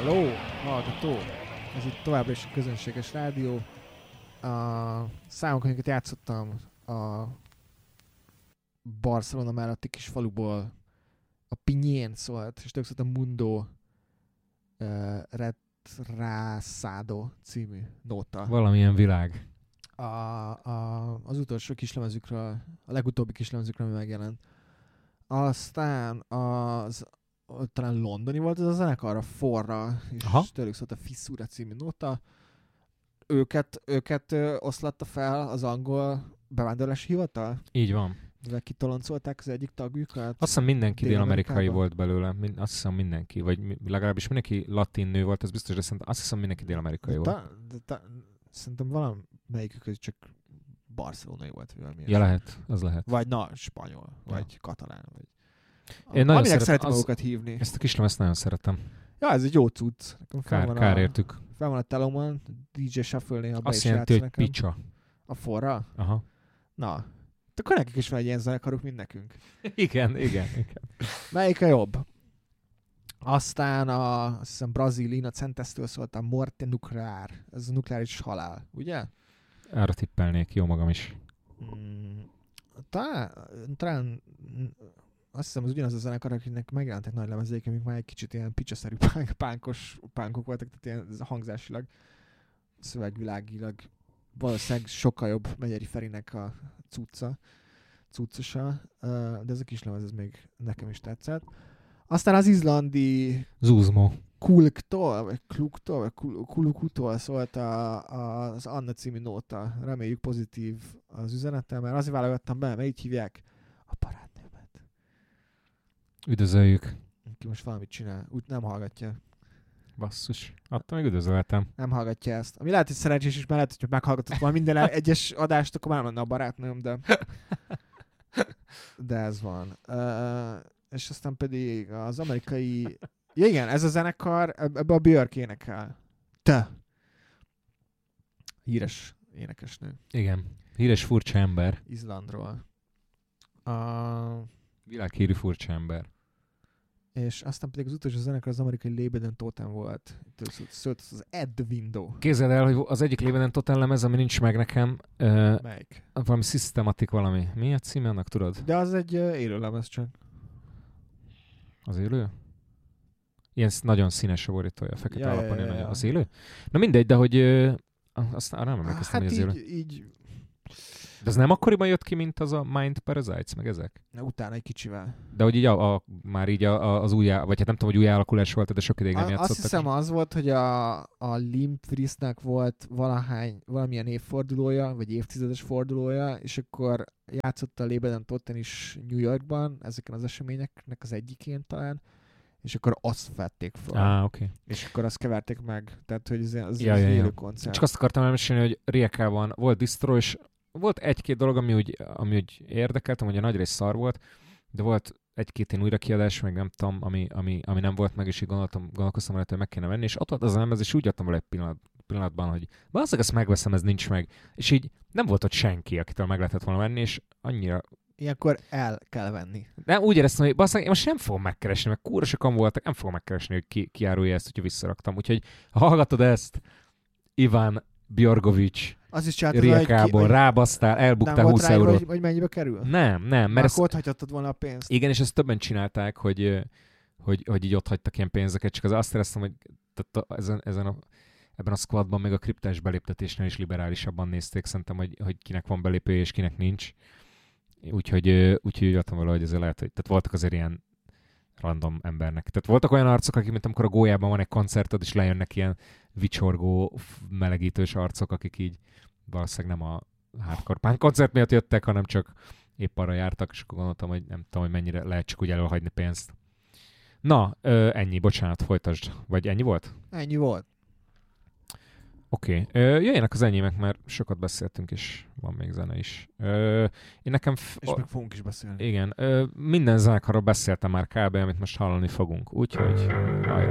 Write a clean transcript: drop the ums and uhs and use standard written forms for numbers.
Hello, hallgató! Ez itt továbbra is a közönséges rádió. A számok, amiket játszottam a Barcelona melletti kis faluból, a Pinyén szólt, és tök szólt a Mundo Retrasado című nóta. Valamilyen világ. Az utolsó kislemezükről, a legutóbbi kislemezükről, ami megjelent. Aztán talán londoni volt ez a zenekar, a Forra, és tőlük szólt a Fissura című nóta. Őket oszlatta fel az angol bevándorlási hivatal? Így van. Mivel kitoloncolták az egyik tagjukat? Azt hiszem mindenki dél-amerikai volt belőle. Azt hiszem mindenki, vagy legalábbis mindenki latin nő volt, ez biztos, de szerintem azt hiszem mindenki dél-amerikai volt. Szerintem valamelyikük csak barcelonai volt. Ja, lehet, az lehet. Vagy spanyol, vagy katalán, vagy... Én nagyon szeretem magukat hívni. Ezt a kislemezt nagyon szeretem. Ja, ez egy jó cucc. Kár értük. Fel van a telomon, DJ Shuffle néha be azt jelenti, hogy picsa. A Forra? Aha. Na, akkor nekik is van egy ilyen zenekaruk, mint nekünk. Igen. Melyik a jobb? Aztán azt hiszem Brazil Centestől szólt a Morte Nuclear. Ez a nukleáris halál, ugye? Arra tippelnék, jó magam is. Talán azt hiszem, az ugyanaz a zenekar, akiknek megjelentek nagy lemezék, amik már egy kicsit ilyen picsaszerű pánkok voltak, tehát ilyen hangzásilag, szövegvilágilag valószínűleg sokkal jobb Megyeri Ferinek a cuccosa, de ez a kis lemez, ez még nekem is tetszett. Aztán az izlandi Zuzmo. Kulktól, vagy Kulukutól szólt az Anna című nóta. Reméljük pozitív az üzenettel, mert azért válogattam be, mert így hívják a barátnőmet. Üdvözöljük. Ki most valamit csinál, úgy nem hallgatja. Basszus, attól még üdvözöltem. Nem hallgatja ezt. Ami lehet, hogy szerencsés is, mert lehet, hogy meghallgatott volna minden egyes adást, akkor már lenne a barátnőm, de ez van. És aztán pedig az amerikai... Ja igen, ez a zenekar, ebbe a Björk énekel. Híres énekesnő. Igen, híres furcsa ember. Izlandról. Világhírű furcsa ember. És aztán pedig az utolsó zenekar az amerikai Lebeden Totem volt. Szólt az At the Window. Képzeld el, hogy az egyik Lebeden Totem lemez, ami nincs meg nekem. Melyik? Valami Systematic valami. Mi a címe annak, tudod? De az egy élő lemez csak. Az élő? Ilyen nagyon színes a borítója, fekete alapon. Ja. Az élő? Na mindegy, de hogy azt nem emlékeztem, hogy az élő. Így... De ez nem akkoriban jött ki, mint az a Mind Parasites, meg ezek? Na, utána egy kicsivel. De hogy így már így az új, vagy hát nem tudom, hogy új alakulás volt, de sok ideig nem játszottak. Azt hiszem az volt, hogy a Limp Bizkitnek volt valamilyen évfordulója, vagy évtizedes fordulója, és akkor játszott a Lebeden Totten is New Yorkban, ezeken az eseményeknek az egyikén talán, és akkor azt vették fel. Oké. És akkor azt keverték meg. Tehát, hogy az élő koncert. Csak azt akartam elmesélni, hogy Rijekában volt distro, és volt egy-két dolog, ami úgy érdekeltem, hogy a nagy rész szar volt, de volt egy-két ilyen újrakiadás, meg nem tudom, ami nem volt meg, és így gondolkoztam rá, hogy meg kéne venni, és ott volt az lemez, és úgy jöttem vele egy pillanatban, hogy valószínűleg ezt megveszem, ez nincs meg. És így nem volt ott senki, akitől meg lehetett volna venni, és annyira... Ilyenkor el kell venni. Nem, úgy éreztem, hogy basszak, én most nem fogom megkeresni, mert kurva sokan voltak, nem fogom megkeresni, hogy ki árulja ezt, hogyha visszaraktam. Úgyhogy ha hallgatod ezt, Iván Bjorgovics, Rijekából rábasztál, elbuktál 20 eurót. Vagy mennyibe kerül? Nem. Mert akkor ott hagyhattad volna a pénzt. Igen, és ezt többen csinálták, hogy így ott hagytak ilyen pénzeket, csak azt éreztem, hogy ebben a squadban még a kriptás beléptetésnél is liberálisabban nézték, szerintem, hogy kinek van belépője és kinek nincs. Úgyhogy jöttem vele, hogy ezért lehet, hogy tehát voltak azért ilyen random embernek. Tehát voltak olyan arcok, akik, mint amikor a Gólyában van egy koncerted, és lejönnek ilyen vicsorgó, melegítős arcok, akik így valószínűleg nem a hardcore punk koncert miatt jöttek, hanem csak épp arra jártak, és akkor gondoltam, hogy nem tudom, hogy mennyire lehet csak úgy elhagyni pénzt. Na, ennyi, bocsánat, folytasd. Vagy ennyi volt? Ennyi volt. Oké. Jöjjenek az enyémek, mert sokat beszéltünk, és van még zene is. Én nekem... És meg fogunk is beszélni. Igen. Minden zenekarról beszéltem már kb., amit most hallani fogunk. Úgyhogy hajrá.